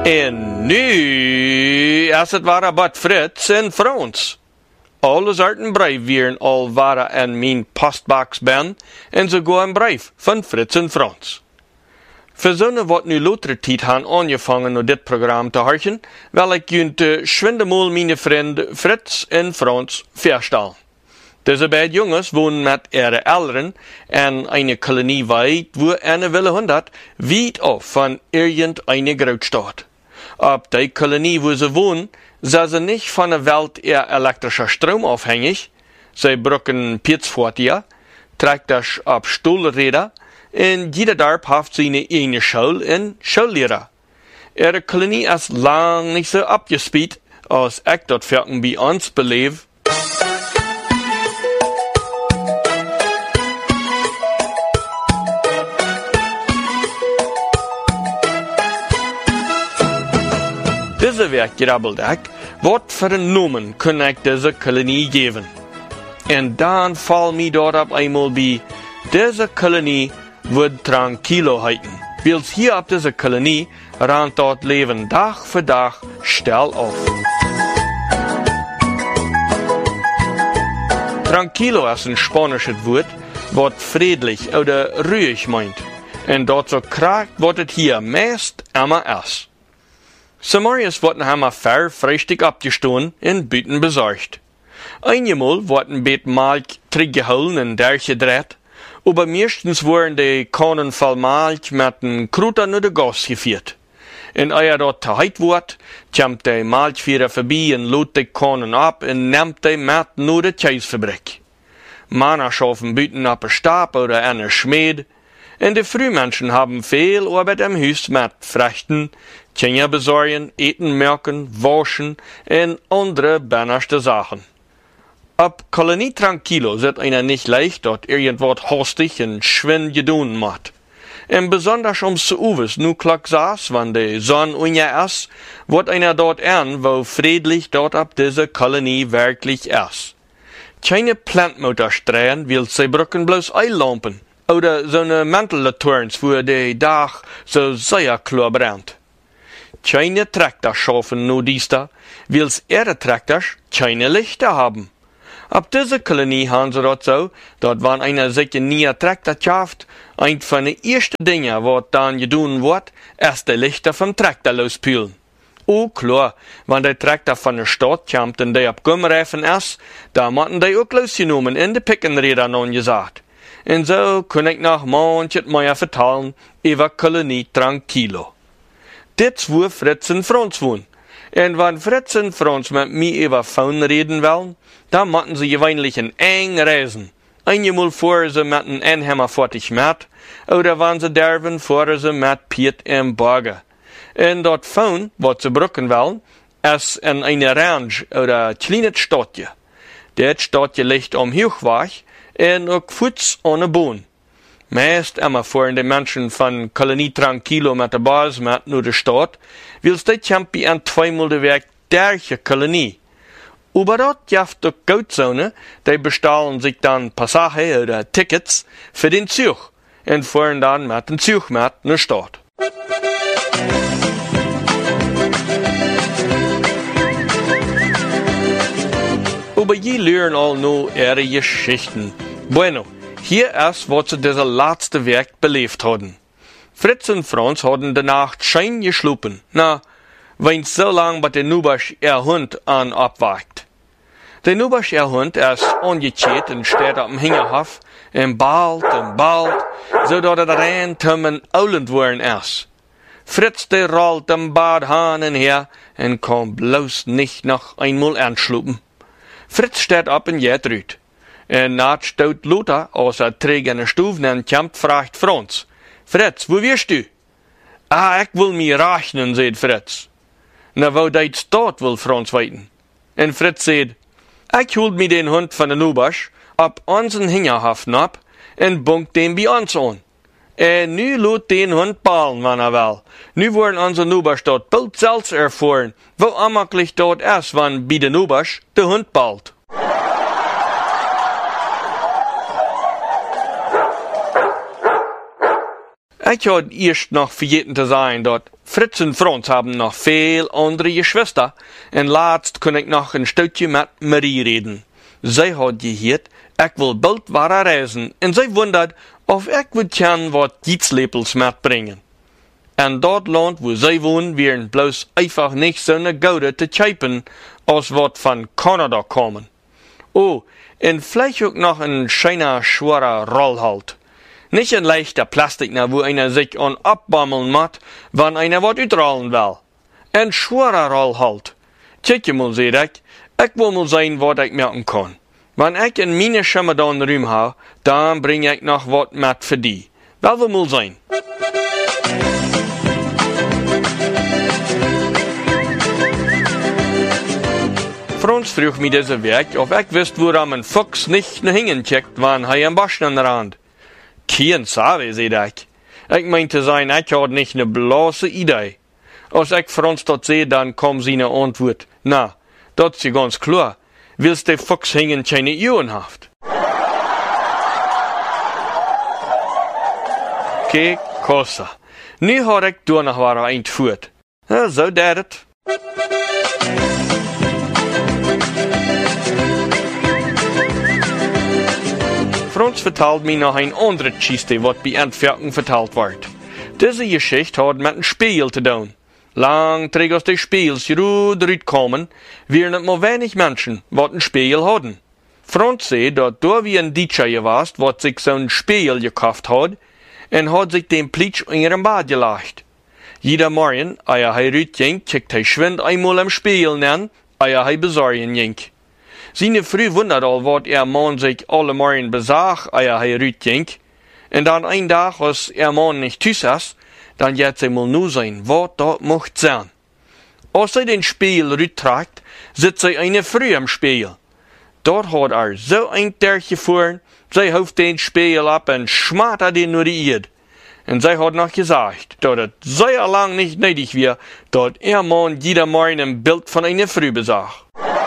En nu, als het ware bad Frits en Frans. Alle soorten brief wieren al ware en mijn postbox ben, en ze gaan brief van Frits en Frans. Verzonnen wat nu latere tijd han aangevangen om dit programma te harken, wil ik jullie schwindemol mijn vrienden Frits en Frans voorstellen. Deze beide jongens wonen met ihre Eltern in een kolonie weit, wo eine Wille 100 weit af van irgendeine Grootstad. Op die kolonie, wo ze wohnen, zijn ze niet van de Welt eher elektrischer Strom afhängig. Ze brücken Pietsvoortier, Trekters op Stoelräder, en jeder Dorp heeft zijn eigen school en schoollehrer. Ihre kolonie is lang niet zo abgespielt, als ik dat verken bij ons beleef. Deze week grabbelde ik, wat voor een noemen kan ik deze kolonie geven? En dan valt mij dort op eenmaal bij, deze kolonie wordt tranquilo heiten. Wils hier op deze kolonie rand dat leven dag voor dag stil af. Tranquilo is een Spanisch woord, wat friedlich oder ruhig meint. En dat zo kracht wat het hier meest immer is. Samarias worden hammer ver frühstück abgestohlen en buiten bezorgd. Einmal worden bet Malk teruggehouden en dergedreht, aber meestens worden de kanen vol Malk met een kruter naar de gas gevierd. En als dat te heet wordt, komt de Malkvierer voorbij en loopt de kanen op en neemt de met naar de thuisfabrik. Mannen schaffen buiten op een stap oder een schmied, en de Frühmenschen haben veel Arbeit im Huis met Frechten, Kinder besorgen, eten, melken, waschen en andere bannerste Sachen. Op Kolonie Tranquilo zit einer nicht leicht, dort irgendwas hastig en schwind gedaan macht. En besonders zu uwes nu klok saß, wann de Sonne unja is, wordt einer dort an, wo friedlich dort op diese Kolonie wirklich is. Keine Plantmotorsträhen will sie brücken bloß Eilampen. Oder so eine Mantellatörns, wo de Dach so sehr klar brennt. Keine Traktor schaffen nur dies da, wils ihre Traktors keine Lichter haben. Ab dieser Kolonie haben sie dort so, dort wann einer sich ein neuer Traktor kauft, ein von den ersten Dingen, was dann gedaan wird, erst die Lichter vom Traktor lospülen. Oh klar, wenn der Traktor von der Stadt kommt und der ab Gummireifen ist, da müssen die auch losgenommen in die Pickenräder angesagt. En zo kan ik nog manches meer vertellen over Kolonie Tranquilo. Dit is waar Frits en Frans wohnen. En wenn Frits en Frans met mij over Phone reden willen, dan moeten ze gewöhnlich een eng reizen. Einmal voor ze met een Anhänger fertig met, oder wenn ze derven voor ze met Piet en Borger. En dat Phone, wat ze brücken willen, is in een range oder kleines stadje. Dit stadje ligt hoogweg, en ook voets aan de boon. Meest immer voeren de mensen van Kolonie Tranquilo met de bus met naar de stad, wils de champi aan tweemaal de week derge kolonie. Aber dat jaft ook Goudzone, die bestellen zich dan Passage oder Tickets für den Zug en voeren dan met den Zug met naar stad. Aber je leren al nu ihre Geschichten. Bueno, hier ist, was sie diese letzte Werk belebt haben. Frits und Frans haben die Nacht schön geschlafen. Na, wenn so lang bei der Nubasch ihr Hund an abwacht. Der Nubasch ihr Hund ist angekehrt und steht auf dem Hinterhof und bald, so dass er rennt und aulend worden ist. Frits der rollt am Bad hin und her und kann bloß nicht noch einmal anschlupen. Frits steht op en geht rüt. En naht stout Lothar aus der trägenden Stufen und kommt fragt Frans. Frits, wo wirst du? Ah, ich will mir rechnen, sagt Frits. Na, wo deit staat, will Frans weiten. En Frits sagt, ich hol mir den Hund von der Nubasch ab unseren Hinterhof ab en bunkt den bei uns an. En nu laat den Hund ballen, wann will. Nu worden unsere Nubasch dort bald selbst erfahren, wo amaklich dort ist, wann bei der Nubasch der Hund ballt. Ich had erst noch vergeten zu sagen, dass Fritz und Franz haben noch viel andere Geschwister. Und laatst kon ich noch ein Stückchen mit Marie reden. Sie hat gehört, ich will bald wahre reisen. Und sie wundert, of ich would gern wat Gietslepels mitbringen. En dat land, wo sie wohnen, wären bloß einfach nicht so ne Goude zu tscheipen, als wat von Kanada kommen. Oh, und vielleicht auch noch ein schöner, schwerer Rollhalt. Nicht ein leichter Plastik, wo einer sich an abbammeln macht, wenn einer wat utrollen will. Ein schwerer Rollhalt. Tjekje mal, seh ich will mal sehen, wat ich merken kann. Wenn ich in meine Schamadan Rühm habe, dann bring ich noch wat mit für die. Wel wir mal sehen. Franz frug mich diese Weg, ob ich wüsste, woran ein Fuchs nicht nach hinten checkt, wenn er am Baschen an der Rand. Kein Sabe, seh ich. Ich meinte sein, ich hatte nicht ne bloße Idee. Als ich Franz dort sehe, dann kommt sie ne Antwort. Na, das ist ja ganz klar. Willst der Fuchs hängen keine Jurenhaft? Que cosa. Nu had ik door nog waar eindvoert. So dat het. Franz vertelt mir noch ein andere Geschichte, was bei Entfernen vertelt wird. Diese Geschichte hat mit einem Spiel zu tun. Lang trägt aus des Spiels ruhig kommen, wären nicht mal wenig Menschen, was ein Spiel hatten. Franz sagt, dass da wie ein Deutscher gewesen, was sich so ein Spiel gekauft hat, und hat sich den Plitsch in ihrem Bad gelegt. Jeder Morgen, ehe er rütging, checkt er schwind einmal am Spiel an, ehe er besorgen ging. Seine Frau wundert all, was Mann sich alle Morgen besagt, ehe er rütging. Und dann ein Tag, als Mann nicht tüß ist, dann jetzt einmal nur sein, was das macht sein. Als er den Spiel rütträgt, sitzt er eine Frau am Spiel. Dort hat er so ein Terch gefahren, sie hauft den Spiel ab und schmattert ihn nur die Erde. Und sie hat noch gesagt, dass es sehr lang nicht nötig wäre, dass Mann jeder Morgen ein Bild von einer Frau besagt.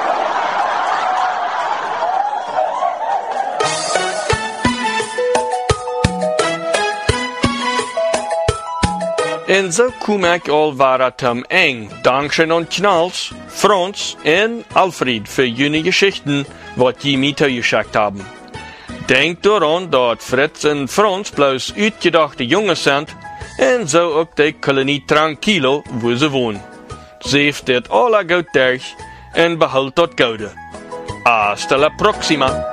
Und so kom ich all wara zum Eng. Dankeschön an Knalls, Franz und Alfred für jene Geschichten, was die mir geschickt haben. Denkt daran, dass Fritz und Franz bloß uitgedachte Jungs sind und so auch die Kolonie Tranquilo, wo sie wohnen. Seeft dit alle gut durch und behalt dat Goude. Hasta la próxima!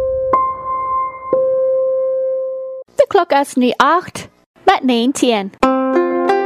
De klok is nu 8 met 19.